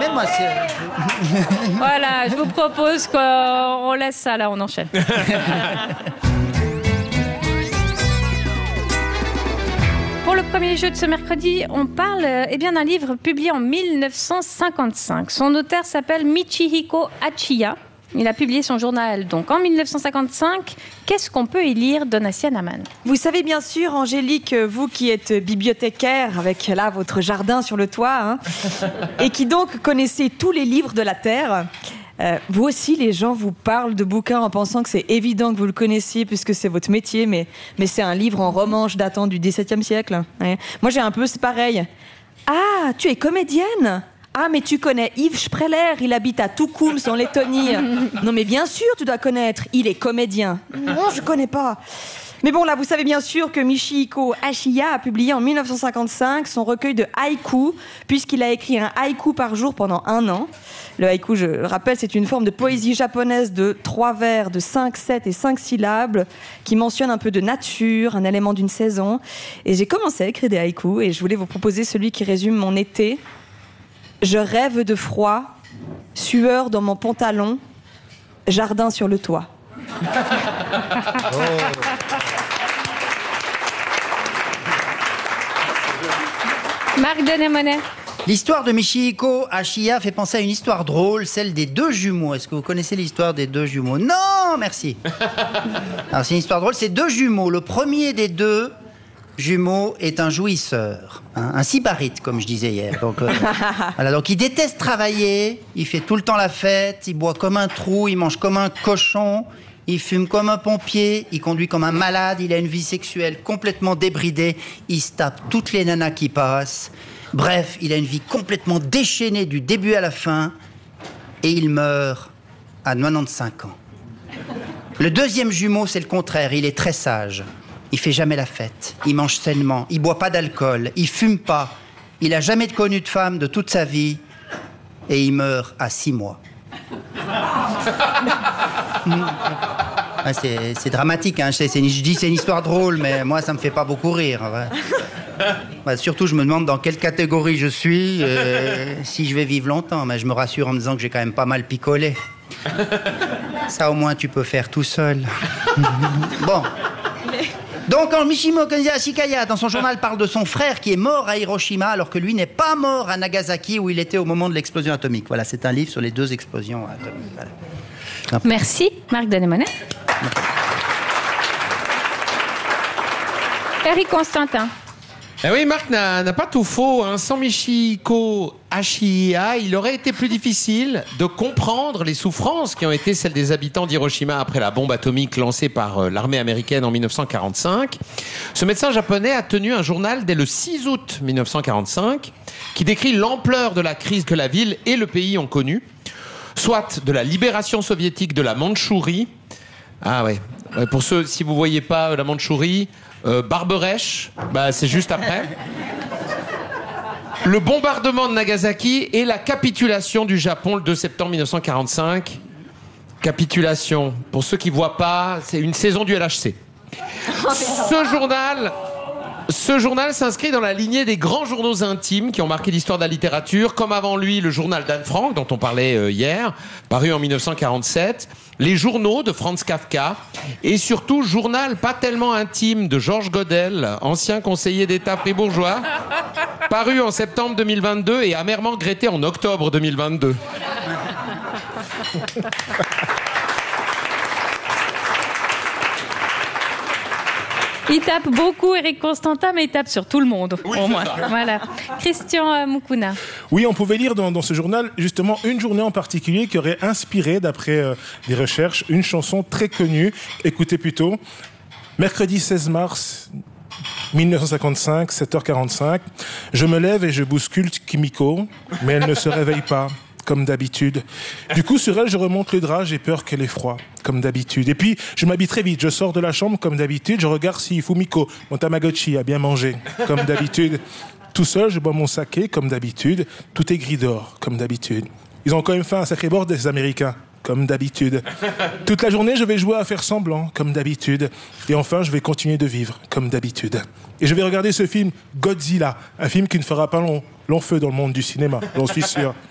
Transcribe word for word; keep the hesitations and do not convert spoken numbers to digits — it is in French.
même moi, c'est... Voilà, je vous propose qu'on laisse ça là, on enchaîne. Pour le premier jeu de ce mercredi, on parle eh bien, d'un livre publié en mille neuf cent cinquante-cinq. Son auteur s'appelle Michihiko Hachiya. Il a publié son journal donc en mille neuf cent cinquante-cinq. Qu'est-ce qu'on peut y lire, Donatien Naman? Vous savez bien sûr, Angélique, vous qui êtes bibliothécaire avec là votre jardin sur le toit, hein, et qui donc connaissez tous les livres de la Terre, euh, vous aussi les gens vous parlent de bouquins en pensant que c'est évident que vous le connaissiez puisque c'est votre métier, mais, mais c'est un livre en romanche datant du dix-septième siècle. Ouais. Moi j'ai un peu, c'est pareil. Ah, tu es comédienne ? Ah, mais tu connais Yves Spreller, il habite à Tukums, en Lettonie. Non, mais bien sûr, tu dois connaître, il est comédien. Non, je connais pas. Mais bon, là, vous savez bien sûr que Michihiko Hachiya a publié en mille neuf cent cinquante-cinq son recueil de haïkus, puisqu'il a écrit un haïku par jour pendant un an. Le haïku, je le rappelle, c'est une forme de poésie japonaise de trois vers, de cinq, sept et cinq syllabes, qui mentionne un peu de nature, un élément d'une saison. Et j'ai commencé à écrire des haïkus, et je voulais vous proposer celui qui résume mon été. Je rêve de froid, sueur dans mon pantalon, jardin sur le toit. Oh. Marc Denemonet. L'histoire de Michihiko Hachiya fait penser à une histoire drôle, celle des deux jumeaux. Est-ce que vous connaissez l'histoire des deux jumeaux? Non, merci. Alors c'est une histoire drôle, c'est deux jumeaux. Le premier des deux jumeaux est un jouisseur, hein, un sybarite, comme je disais hier. Donc, euh, voilà, donc il déteste travailler, il fait tout le temps la fête, il boit comme un trou, il mange comme un cochon, il fume comme un pompier, il conduit comme un malade, il a une vie sexuelle complètement débridée, il se tape toutes les nanas qui passent. Bref, il a une vie complètement déchaînée du début à la fin et il meurt à quatre-vingt-quinze ans. Le deuxième jumeau, c'est le contraire, il est très sage. Il fait jamais la fête, il mange sainement, il boit pas d'alcool, il fume pas, il a jamais connu de femme de toute sa vie et il meurt à six mois. Ah, c'est, c'est dramatique, hein. c'est, c'est, je dis c'est une histoire drôle, mais moi ça me fait pas beaucoup rire. Ouais. Bah, surtout je me demande dans quelle catégorie je suis, euh, si je vais vivre longtemps, mais je me rassure en me disant que j'ai quand même pas mal picolé. Ça au moins tu peux faire tout seul. Bon. Donc, Michihiko Hachiya, dans son journal, parle de son frère qui est mort à Hiroshima, alors que lui n'est pas mort à Nagasaki, où il était au moment de l'explosion atomique. Voilà, c'est un livre sur les deux explosions atomiques. Voilà. Merci, Marc Denemonet. Eric Constantin. Eh oui, Marc n'a, n'a pas tout faux. Hein. Sans Michihiko Hachiya, il aurait été plus difficile de comprendre les souffrances qui ont été celles des habitants d'Hiroshima après la bombe atomique lancée par euh, l'armée américaine en mille neuf cent quarante-cinq. Ce médecin japonais a tenu un journal dès le six août mille neuf cent quarante-cinq qui décrit l'ampleur de la crise que la ville et le pays ont connue, soit de la libération soviétique de la Mandchourie. Ah ouais, ouais pour ceux, si vous voyez pas la Mandchourie... Euh, Barberèche, bah, c'est juste après. Le bombardement de Nagasaki et la capitulation du Japon le deux septembre mille neuf cent quarante-cinq. Capitulation, pour ceux qui ne voient pas, c'est une saison du L H C. Ce journal... Ce journal s'inscrit dans la lignée des grands journaux intimes qui ont marqué l'histoire de la littérature, comme avant lui le journal d'Anne Frank, dont on parlait euh, hier, paru en mille neuf cent quarante-sept, les journaux de Franz Kafka, et surtout journal pas tellement intime de Georges Godel, ancien conseiller d'État fribourgeois, paru en septembre deux mille vingt-deux et amèrement regretté en octobre deux mille vingt-deux. Il tape beaucoup, Eric Constantin, mais il tape sur tout le monde, oui, au moins. Voilà. Christian euh, Mukuna. Oui, on pouvait lire dans, dans ce journal, justement, une journée en particulier qui aurait inspiré, d'après euh, des recherches, une chanson très connue. Écoutez plutôt. Mercredi seize mars mille neuf cent cinquante-cinq, sept heures quarante-cinq. Je me lève et je bouscule Kimiko, mais elle ne se réveille pas. Comme d'habitude. Du coup, sur elle, je remonte le drap, j'ai peur qu'elle ait froid, comme d'habitude. Et puis, je m'habille très vite, je sors de la chambre, comme d'habitude, je regarde si Fumiko, mon Tamagotchi, a bien mangé, comme d'habitude. Tout seul, je bois mon saké, comme d'habitude. Tout est gris d'or, comme d'habitude. Ils ont quand même fait un sacré bord des Américains, comme d'habitude. Toute la journée, je vais jouer à faire semblant, comme d'habitude. Et enfin, je vais continuer de vivre, comme d'habitude. Et je vais regarder ce film Godzilla, un film qui ne fera pas long, long feu dans le monde du cinéma, j'en suis sûr.